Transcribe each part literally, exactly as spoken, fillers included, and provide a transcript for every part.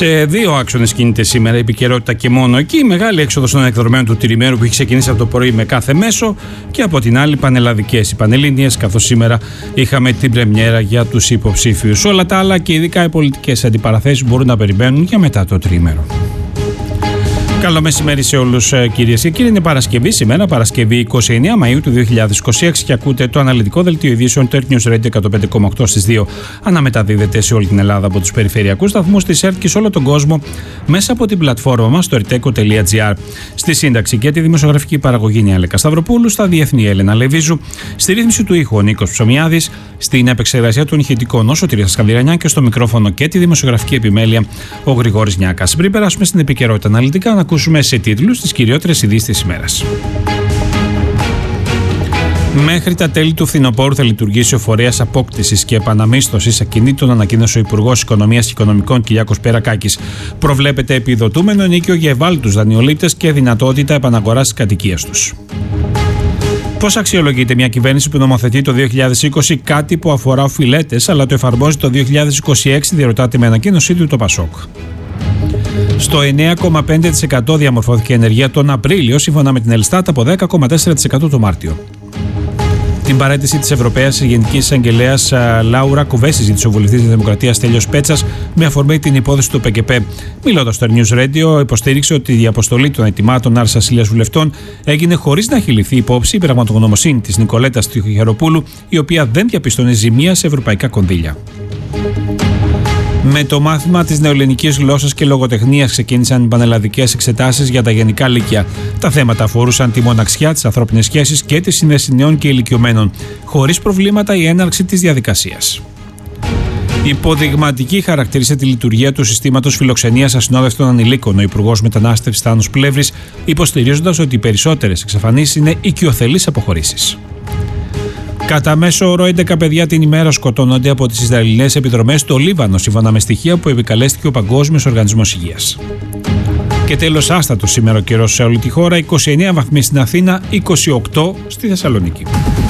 Σε δύο άξονες κινείται σήμερα η επικαιρότητα και μόνο εκεί. Η μεγάλη έξοδος των εκδρομένων του τριημέρου που έχει ξεκινήσει από το πρωί με κάθε μέσο, και από την άλλη πανελλαδικές ή πανελλήνιες, καθώς σήμερα είχαμε την πρεμιέρα για τους υποψήφιους. Όλα τα άλλα και ειδικά οι πολιτικές αντιπαραθέσεις μπορούν να περιμένουν για μετά το τριήμερο. Καλό μεσημέρι σε όλους, κυρίες και κύριοι. Είναι Παρασκευή σήμερα, Παρασκευή εικοστή ενάτη Μαΐου του δύο χιλιάδες είκοσι έξι, και ακούτε το αναλυτικό δελτίο ειδήσεων του Earth News Radio εκατόν πέντε κόμμα οκτώ στις δύο. Αναμεταδίδεται σε όλη την Ελλάδα από τους περιφερειακούς σταθμούς της ΕΡΤ και σε όλο τον κόσμο μέσα από την πλατφόρμα μας στο ερτέκο τελεία τζι άρ. Στη σύνταξη και τη δημοσιογραφική παραγωγή είναι η Αλέκα Σταυροπούλου, στα διεθνή Έλενα Λεβίζου, στη ρύθμιση του ήχου ο Νίκος Ψωμιάδης, στην επεξεργασία των ηχητικών ο Σωτήρης Σκανδυρανιά και στο μικρόφωνο και τη δημοσιογραφική επιμέλεια ο Γρηγόρης Νιάκας. Πριν περάσουμε στην επικαιρότητα αναλυτικά, να ακούσουμε σε τίτλους τις κυριότερες ειδήσεις της ημέρας. Μέχρι τα τέλη του φθινοπόρου θα λειτουργήσει ο φορέας απόκτησης και επαναμίσθωσης ακινήτων, ανακοίνωσε ο Υπουργός Οικονομίας και Οικονομικών Κυριάκος Περακάκης. Προβλέπεται επιδοτούμενο ενοίκιο για ευάλωτους δανειολήπτες και δυνατότητα επαναγοράς της κατοικίας τους. Πώς αξιολογείται μια κυβέρνηση που νομοθετεί το δύο χιλιάδες είκοσι κάτι που αφορά οφειλέτες, αλλά το εφαρμόζει το δύο χιλιάδες είκοσι έξι, διερωτάται με ανακοίνωσή του το Πασόκ. Στο εννέα κόμμα πέντε τοις εκατό διαμορφώθηκε η ενεργεία τον Απρίλιο, σύμφωνα με την Ελστάτ, από δέκα κόμμα τέσσερα τοις εκατό το Μάρτιο. Την παραίτηση της Ευρωπαίας Γενικής Εισαγγελέας Λάουρα Κουβέ συζήτησε ο βουλευτής της Δημοκρατίας Στέλιος Πέτσας με αφορμή την υπόθεση του ΠΚΠ. Μιλώντας στο News Radio, υποστήριξε ότι η αποστολή των ετοιμάτων άρσης ασυλίας βουλευτών έγινε χωρίς να έχει ληφθεί υπόψη η πραγματογνωμοσύνη της Νικολέτας Τυχεροπούλου, η οποία δεν διαπιστώνει ζημία σε ευρωπαϊκά κονδύλια. Με το μάθημα της νεοελληνικής γλώσσας και λογοτεχνίας ξεκίνησαν οι πανελλαδικές εξετάσεις για τα γενικά λύκεια. Τα θέματα αφορούσαν τη μοναξιά, τις ανθρώπινες σχέσεις και τη σύνδεση νέων και ηλικιωμένων, χωρίς προβλήματα η έναρξη της διαδικασίας. Υποδειγματική χαρακτήρισε τη λειτουργία του συστήματος φιλοξενίας ασυνόδευτων ανηλίκων ο Υπουργός Μετανάστευσης Θάνος Πλεύρης, υποστηρίζοντας ότι οι περισσότερες εξαφανίσεις είναι οικειοθελείς αποχωρήσεις. Κατά μέσο όρο έντεκα παιδιά την ημέρα σκοτώνονται από τις Ισραηλινές επιδρομές στο Λίβανο, σύμφωνα με στοιχεία που επικαλέστηκε ο Παγκόσμιος Οργανισμός Υγείας. Και τέλος, άστατο σήμερα ο καιρός σε όλη τη χώρα, είκοσι εννέα βαθμοί στην Αθήνα, είκοσι οκτώ στη Θεσσαλονίκη.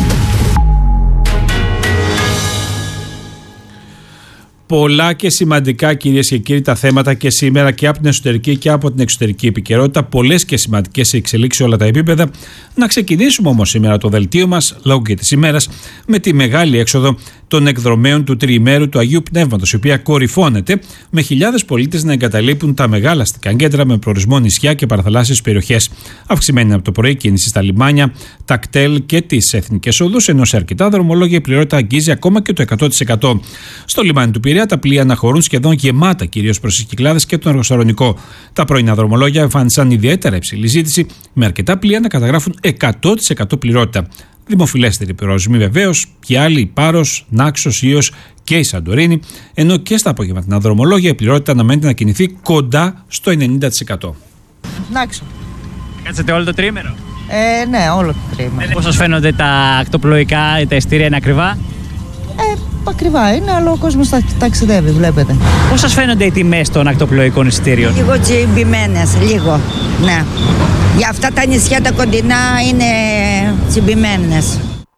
Πολλά και σημαντικά, κυρίες και κύριοι, τα θέματα και σήμερα και από την εσωτερική και από την εξωτερική επικαιρότητα. Πολλές και σημαντικές εξελίξεις σε όλα τα επίπεδα. Να ξεκινήσουμε όμως σήμερα το δελτίο μας, λόγω και της ημέρας, με τη μεγάλη έξοδο των εκδρομέων του τριημέρου του Αγίου Πνεύματος, η οποία κορυφώνεται με χιλιάδες πολίτες να εγκαταλείπουν τα μεγάλα αστικά κέντρα με προορισμό νησιά και παραθαλάσσιες περιοχές. Αυξημένη από το πρωί κίνηση στα λιμάνια, τα κτέλ και τις εθνικές οδούς, ενώ σε αρκετά δρομολόγια η πληρότητα αγγίζει ακόμα και το εκατό τοις εκατό. Στο λιμάνι του Πειραιά τα πλοία αναχωρούν σχεδόν γεμάτα, κυρίως προς τις Κυκλάδες και τον Αργοσταυρονικό. Τα πρωινά δρομολόγια εμφάνισαν ιδιαίτερα υψηλή ζήτηση, με αρκετά πλοία να καταγράφουν εκατό τοις εκατό πληρότητα. Δημοφιλέστεροι προορισμοί βεβαίως και άλλοι, Πάρος, Νάξος, Ίος και η Σαντορίνη, ενώ και στα απογευματινά δρομολόγια η πληρότητα αναμένεται να κινηθεί κοντά στο ενενήντα τοις εκατό. Νάξο. Κάτσετε όλο το τρίμηνο? Ε, ναι, όλο το τρίμηνο. Πώς σας φαίνονται τα ακτοπλοϊκά, τα ειστήρια είναι ακριβά? Ε, ακριβά είναι, αλλά ο κόσμος τα ταξιδεύει, βλέπετε. Πώς σας φαίνονται οι τιμές των ακτοπλοϊκών εισιτήριων? Λίγο τσιμπημένες, λίγο, ναι. Για αυτά τα νησιά τα κοντινά είναι τσιμπημένες.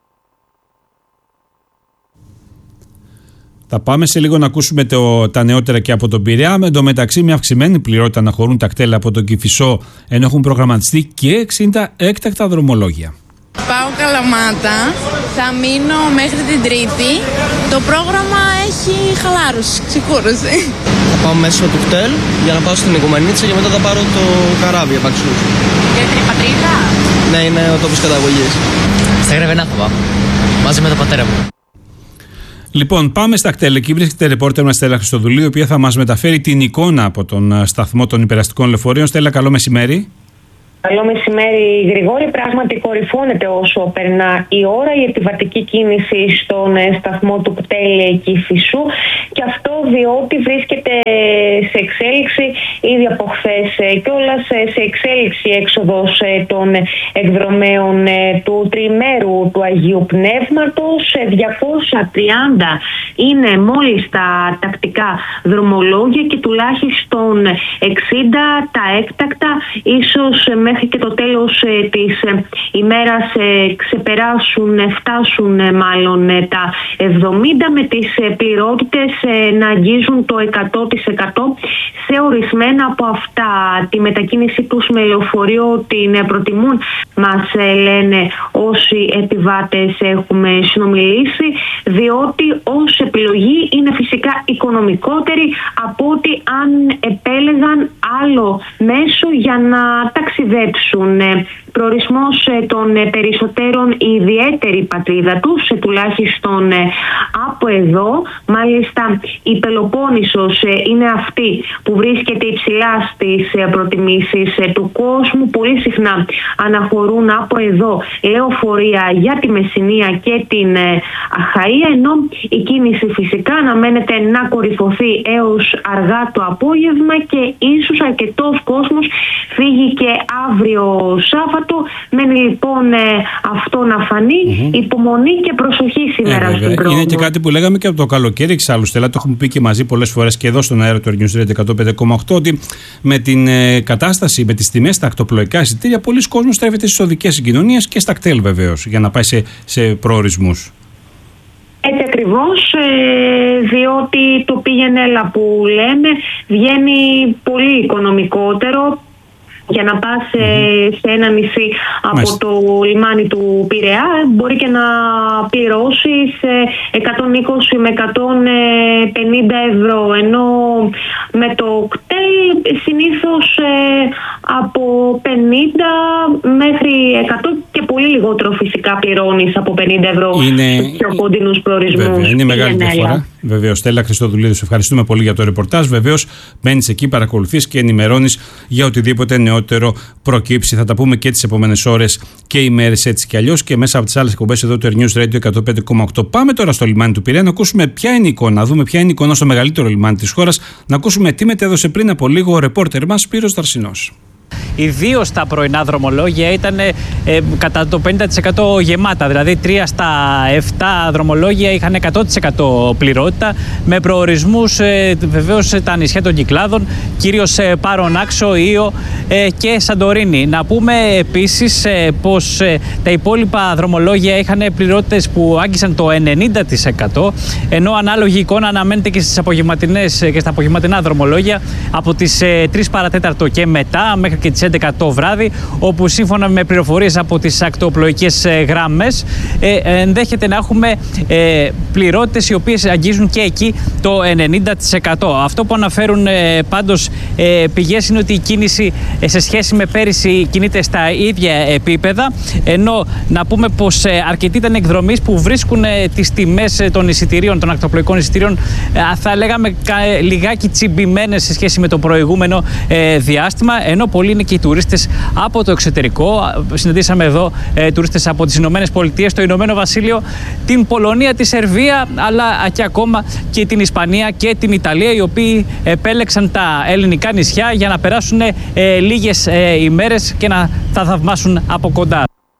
Θα πάμε σε λίγο να ακούσουμε το, τα νεότερα και από τον Πειραιά. Με το μεταξύ, μια αυξημένη πληρότητα να χωρούν τα κτέλ από τον Κηφισό, ενώ έχουν προγραμματιστεί και εξήντα έκτακτα δρομολόγια. Πάω Καλαμάτα, θα μείνω μέχρι την Τρίτη. Το πρόγραμμα έχει χαλάρωση, ξεκούραση. Θα πάω μέσω του κτέλ για να πάω στην Οικουμενίτσα και μετά θα πάρω το καράβι επ' αξιούς. Για την πατρίδα? Ναι, είναι ο τόπος καταγωγής. Στα Γρεβενά θα πάω, μαζί με τον πατέρα μου. Λοιπόν, πάμε στα κτέλ. Εκεί βρίσκεται η ρεπόρτερ μας Στέλλα Χριστοδουλίου, η οποία θα μας μεταφέρει την εικόνα από τον σταθμό των υπεραστικών λεωφορείων. Στέλλα, καλό μεσημέρι. Καλό μεσημέρι, Γρηγόρη. Πράγματι κορυφώνεται όσο περνά η ώρα η επιβατική κίνηση στον σταθμό του κτέλ Κηφισού, και αυτό διότι βρίσκεται σε εξέλιξη ήδη από χθες κιόλας σε εξέλιξη έξοδος των εκδρομέων του τριημέρου του Αγίου Πνεύματος. διακόσια τριάντα είναι μόλις τα τακτικά δρομολόγια και τουλάχιστον εξήντα τα έκτακτα. Ίσως μέχρι και το τέλος της ημέρας ξεπεράσουν, φτάσουν μάλλον τα εβδομήντα, με τις πληρότητες να αγγίζουν το εκατό τοις εκατό. Σε ορισμένα από αυτά τη μετακίνηση τους με λεωφορείο την προτιμούν, μας λένε όσοι επιβάτες έχουμε συνομιλήσει, διότι ως επιλογή είναι φυσικά οικονομικότερη από ότι αν επέλεγαν άλλο μέσο για να ταξιδέψουν. Προορισμός των περισσότερων η ιδιαίτερη πατρίδα τους, τουλάχιστον από εδώ. Μάλιστα η Πελοπόννησος είναι αυτή που βρίσκεται υψηλά στις προτιμήσεις του κόσμου. Πολύ συχνά αναχωρούν από εδώ λεωφορεία για τη Μεσσηνία και την Αχαΐα, ενώ η κίνηση φυσικά αναμένεται να κορυφωθεί έως αργά το απόγευμα και ίσως αρκετός κόσμος φύγει και αύριο Σάββατο. Μένει λοιπόν ε, αυτό να φανεί. Mm-hmm. Υπομονή και προσοχή σήμερα ε, στην πρόοδο. Είναι και κάτι που λέγαμε και από το καλοκαίρι εξάλλου, Στέλλα, το έχουμε πει και μαζί πολλές φορές και εδώ στον αέρα του News Radio εκατόν πέντε κόμμα οκτώ, ότι με την ε, κατάσταση, με τις τιμές στα ακτοπλοϊκά εισιτήρια, πολλοί κόσμος στρέφεται στις οδικές συγκοινωνίες και στα κτέλ βεβαίως, για να πάει σε, σε προορισμούς. Έτσι ακριβώς, ε, διότι το πήγαινε έλα που λέμε βγαίνει πολύ οικονομικότερο. Για να πας mm-hmm. σε ένα νησί από Μάλιστα. το λιμάνι του Πειραιά μπορεί και να πληρώσεις εκατόν είκοσι με εκατόν πενήντα ευρώ, ενώ με το κτέλ συνήθως από πενήντα μέχρι εκατό και πολύ λιγότερο φυσικά πληρώνεις από πενήντα ευρώ είναι... στους πιο κοντινούς προορισμούς. Βέβαια, είναι μεγάλη διαφορά. Βεβαίως, Στέλλα Χριστοδουλίδου, σε ευχαριστούμε πολύ για το ρεπορτάζ. Βεβαίως, μένεις εκεί, παρακολουθείς και ενημερώνεις για οτιδήποτε νεότερο προκύψει. Θα τα πούμε και τις επόμενες ώρες και ημέρες έτσι κι αλλιώς και μέσα από τις άλλες εκπομπές εδώ του News Radio εκατόν πέντε κόμμα οκτώ. Πάμε τώρα στο λιμάνι του Πειραιά να ακούσουμε ποια είναι η εικόνα, να δούμε ποια είναι η εικόνα στο μεγαλύτερο λιμάνι της χώρας, να ακούσουμε τι μετέδωσε πριν από λίγο ο ρεπόρτερ μας Σπύρος Δαρσινός. Ιδίως τα πρωινά δρομολόγια ήταν ε, κατά το πενήντα τοις εκατό γεμάτα, δηλαδή τρία στα επτά δρομολόγια είχαν εκατό τοις εκατό πληρότητα, με προορισμούς ε, βεβαίως τα νησιά των Κυκλάδων, κυρίως ε, Πάρον Άξο, Ήο ε, και Σαντορίνη. Να πούμε επίσης ε, πως ε, τα υπόλοιπα δρομολόγια είχαν πληρότητες που άγγισαν το ενενήντα τοις εκατό, ενώ ανάλογη εικόνα αναμένεται και στις απογευματινές και στα απογευματινά δρομολόγια από τις ε, τρεις παρατέταρτο και μετά μέχρι και τις έντεκα το βράδυ, όπου σύμφωνα με πληροφορίες από τις ακτοπλοϊκές γραμμές ε, ενδέχεται να έχουμε ε, πληρότητες οι οποίες αγγίζουν και εκεί το ενενήντα τοις εκατό. Αυτό που αναφέρουν ε, πάντως ε, πηγές είναι ότι η κίνηση ε, σε σχέση με πέρυσι κινείται στα ίδια επίπεδα, ενώ να πούμε πως ε, αρκετοί ήταν εκδρομείς που βρίσκουν ε, τις τιμές ε, των εισιτηρίων, των ακτοπλοϊκών εισιτηρίων ε, θα λέγαμε ε, λιγάκι τσιμπημένες σε σχέση με το προηγούμενο ε, διάστημα, ενώ πολλοί είναι και οι τουρίστες από το εξωτερικό. Συναντήσαμε εδώ ε, τουρίστες από τις Ηνωμένες Πολιτείες, το Ηνωμένο Βασίλειο, την Πολωνία, τη Σερβία, αλλά και ακόμα και την Ισπανία και την Ιταλία, οι οποίοι επέλεξαν τα ελληνικά νησιά για να περάσουν ε, λίγες ε, ημέρες και να τα θαυμάσουν από κοντά.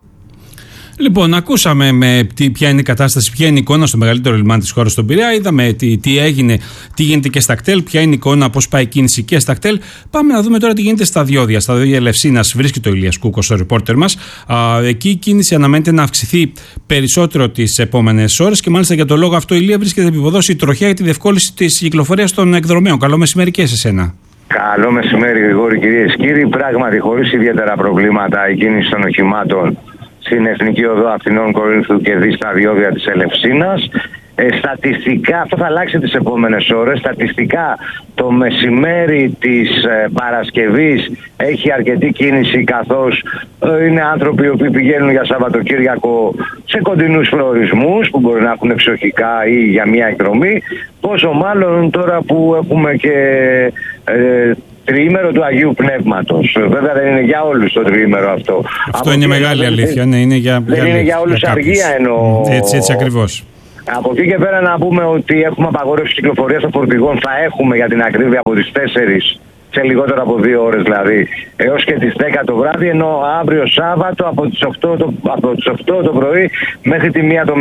Λοιπόν, ακούσαμε με τι, ποια είναι η κατάσταση, ποια είναι η εικόνα στο μεγαλύτερο λιμάνι της χώρας στον Πειραιά. Είδαμε τι, τι έγινε, τι γίνεται και στα κτέλ, ποια είναι η εικόνα, πώς πάει η κίνηση και στα κτέλ. Πάμε να δούμε τώρα τι γίνεται στα διόδια. Στα διόδια Ελευσίνας βρίσκεται ο Ηλίας Κούκος, ο ρεπόρτερ μας. Α, εκεί η κίνηση αναμένεται να αυξηθεί περισσότερο τις επόμενες ώρες και μάλιστα για το λόγο αυτό η Ηλία βρίσκεται επιποδός η τροχιά για τη διευκόλυνση της κυκλοφορίας των εκδρομέων. Καλό μεσημέρι και σε εσένα. Καλό μεσημέρι, Γρηγόρη, κυρίες και κύριοι. Πράγματι, χωρίς ιδιαίτερα προβλήματα η κίνηση των οχημάτων στην Εθνική Οδό Αθηνών Κορίνθου και δι στα διόδια της Ελευσίνας. Ε, στατιστικά, αυτό θα αλλάξει τις επόμενες ώρες. Στατιστικά το μεσημέρι της ε, Παρασκευής έχει αρκετή κίνηση, καθώς ε, είναι άνθρωποι οι οποίοι πηγαίνουν για Σαββατοκύριακο σε κοντινούς προορισμούς που μπορεί να έχουν εξοχικά ή για μια εκδρομή. Πόσο μάλλον τώρα που έχουμε και ε, τριήμερο του Αγίου Πνεύματος. Βέβαια δεν είναι για όλους το τριήμερο αυτό. Αυτό Από είναι μεγάλη είναι, αλήθεια. Ναι, είναι για, δεν για είναι για όλους αργία εννοώ. Έτσι, έτσι ακριβώς. Από εκεί και πέρα να πούμε ότι έχουμε απαγόρευση κυκλοφορίας των φορτηγών. Θα έχουμε για την ακρίβεια από τις τέσσερις σε λιγότερο από δύο ώρες δηλαδή, έως και τις δέκα το βράδυ, ενώ αύριο Σάββατο από τις οκτώ το, από τις οκτώ το πρωί μέχρι τη μία το μεσημέρι.